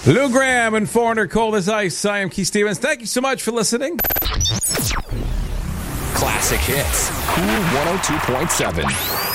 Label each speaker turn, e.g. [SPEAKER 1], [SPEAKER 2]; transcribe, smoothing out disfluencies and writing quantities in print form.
[SPEAKER 1] Lou Graham and Foreigner, Cold as Ice. I am Keith Stevens. Thank you so much for listening.
[SPEAKER 2] Classic hits. Cool 102.7.